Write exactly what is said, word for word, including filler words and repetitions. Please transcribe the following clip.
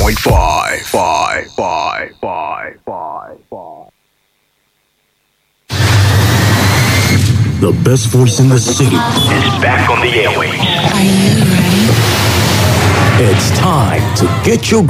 point five. Five, five, five, five, five. The best voice in the city Is back on the airwaves. Are you ready? It's time to get your